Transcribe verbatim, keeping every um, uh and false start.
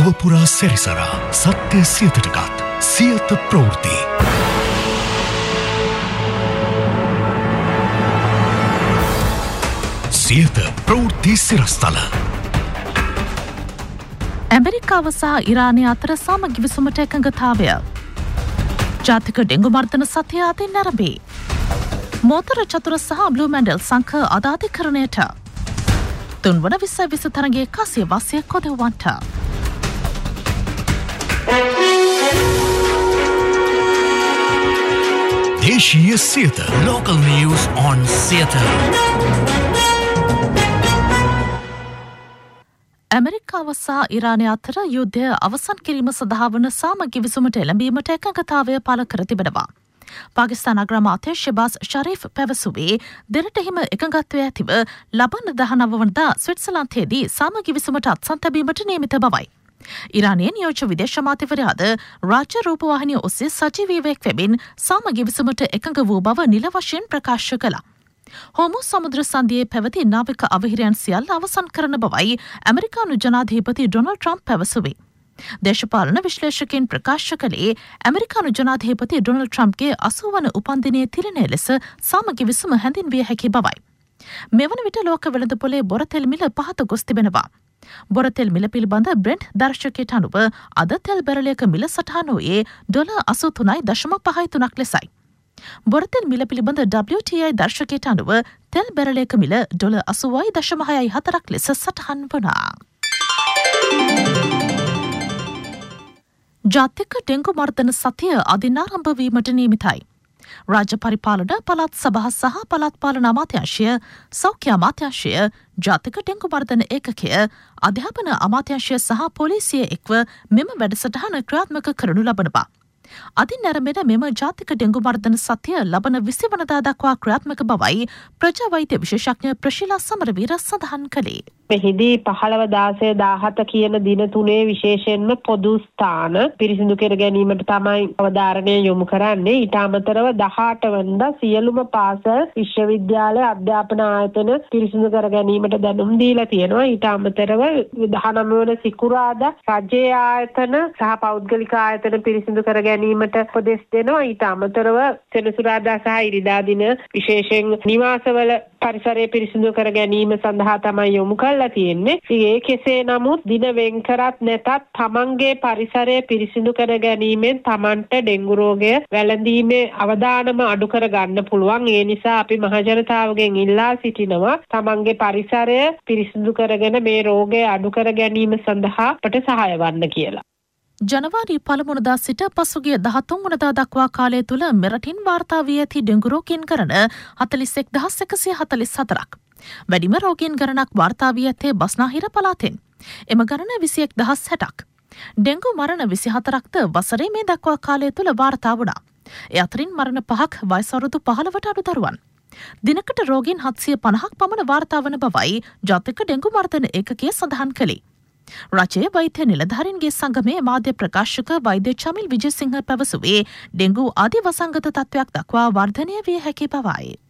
ලොවපුරා සැරිසරා සත්‍ය සියතටගත් සියත ප්‍රවෘත්ති. සියත ප්‍රවෘත්ති සිරස්තල. ඇමරිකාව සහ ඉරානය අතර සාම ගිවිසුමට එකඟතාවය. ජාතික ඩෙංගු මර්ධන සතිය අතින් නැරඹේ. මෝතර චතුර සහ බ්ලූ මැන්ඩල් සංඛ අදාධිකරණයට. තුන්වන විස්සයි විස තරගේ කාසිය වාසිය කොදවන්ට. දේශීය Siyatha. Local news on Siyatha. ඇමරිකාව සහ ඉරානය අතර යුද්ධය අවසන් කිරීම සඳහා වන සාම ගිවිසුමට එළඹීමට එකඟතාවය පළ කර තිබෙනවා. පාකිස්තාන අග්‍රාමාත්‍ය ශෙබාස් ෂරීෆ් පැවසුවේ දෙරට හිම එකඟත්වය ඇතිව ලබන දහනව වනදා ස්විට්සර්ලන්තයේදී සාම ගිවිසුමට අත්සන් තැබීමට නියමිත බවයි. ඉරානයේ නියෝජ්‍ය විදේශ අමාත්‍යවරයාද රාජ්‍ය රූපවාහිනිය ඔස්සේ සජීවීව එක්වෙමින් සාම ගිවිසුමට එකඟ වූ බව නිල වශයෙන් ප්‍රකාශ කළා. හෝමු සමුද්‍ර සන්ධියේ පැවති නාවික අවහිරයන් සියල්ල අවසන් කරන බවයි ඇමරිකානු ජනාධිපති ඩොනල්ඩ් ට්‍රම්ප් පැවසුවේ. දේශපාලන විශ්ලේෂකයන් ප්‍රකාශ කළේ ඇමරිකානු ජනාධිපති ඩොනල්ඩ් ට්‍රම්ප්ගේ අසූ වන උපන්දිනයේ තිරණය ලෙස සාම ගිවිසුම හැඳින්විය හැකි බවයි. මෙවන විට ලෝක වෙළඳපොලේ බොරතෙල් මිල පහත ගොස් තිබෙනවා. බොරතෙල් මිල පිළිබඳ බ්‍රෙන්ට් දර්ශකයට අනුව අද තෙල් බැරලයක මිල සටහන වූයේ ඩොලර් අසූ තුනයි දශම පහයි තුනක් ලෙසයි. බොරතෙල් මිල පිළිබඳ ඩබ්ලිව් ටී ආයි දර්ශකයට අනුව තෙල් බැරලයක මිල ඩොලර් අසූවයි දශම හයයි හතරක් ලෙස සටහන් වුණා. ජාතික ඩෙංගු මර්ධන සතිය අදිනාරම්භ වීමට නියමිතයි. රාජ්‍ය පරිපාලන පළාත් සභා සහ පළාත් පාලන අමාත්‍යාංශය, සෞඛ්‍ය අමාත්‍යාංශය, ජාතික ඩෙංගු මර්ධන ඒකකය, අධ්‍යාපන අමාත්‍යාංශය සහ පොලිසිය එක්ව මෙම වැඩසටහන ක්‍රියාත්මක කරනු ලබනවා. අදින් නැරඹෙන මෙම ජාතික ඩෙංගු මර්ධන සතිය ලබන විසි වනදා දක්වා ක්‍රියාත්මක බවයි ප්‍රජා වෛද්‍ය විශේෂඥ ප්‍රශීලා සමරවීර සඳහන් කළේ. මෙහිදී පහළව දාසය දාහත කියන දින තුනේ විශේෂයෙන්ම පොදු ස්ථාන පිරිසිදු කර ගැනීමට තමයි අවධාරණය යොමු කරන්නේ. ඊට අමතරව දහඅට වෙනිදා සියලුම පාසල්, විශ්වවිද්‍යාල, අධ්‍යාපන ආයතන පිරිසිදු කර ගැනීමට දැනුම් දීලා තියෙනවා. ඊට අමතරව දහනවය වන සිකුරාදා රජයේ ආයතන සහ පෞද්ගලික ආයතන පිරිසිදු කර ගැනීමට උපදෙස් දෙනවා. ඊට අමතරව සෙනසුරාදා සහ ඉරිදා දින විශේෂයෙන් නිවාසවල පරිසරය පිරිසිදු කර ගැනීම සඳහා තමයි යොමු කරලා තියෙන්නේ. ඒ කෙසේ නමුත් දින වෙන් කරත් නැතත් තමන්ගේ පරිසරය පිරිසිදු කර ගැනීමෙන් තමන්ට ඩෙංගු රෝගය වැළඳීමේ අවදානම අඩු කර ගන්න පුළුවන්. ඒ නිසා අපි මහජනතාවගෙන් ඉල්ලා සිටිනවා තමන්ගේ පරිසරය පිරිසිදු කරගෙන මේ රෝගය අඩු කර ගැනීම සඳහා අපට සහාය වන්න කියලා. ජනවාරි පළමුවනදා සිට පසුගිය දහතුන් වනදා දක්වා කාලය තුළ මෙරටින් වාර්තා වී ඇති ඩෙංගු රෝගීන් ගණන හතළිස් එක් දහස් එකසිය හතළිස් හතරක්. වැඩිම රෝගීන් ගණනක් වාර්තා වී ඇත්තේ බස්නාහිර පළාතෙන්. එම ගණන විසි එක් දහස් හැටක්. ඩෙංගු මරණ විසි හතරක්ද වසරේ මේ දක්වා කාලය තුළ වාර්තා වුණා. ඒ අතරින් මරණ පහක් වයස අවුරුදු පහළොවට අඩු දරුවන්. දිනකට රෝගීන් හත්සිය පනහක් පමණ වාර්තා වන බවයි ජාතික ඩෙංගු මර්ධන ඒකකය සඳහන් කළේ. රජයේ වෛද්‍ය නිලධාරීන්ගේ සංගමේ මාධ්‍ය ප්‍රකාශක වෛද්‍ය චමිල් විජේසිංහ පැවසුවේ ඩෙංගු ආදී වසංගත තත්ත්වයක් දක්වා වර්ධනය විය හැකි බවයි.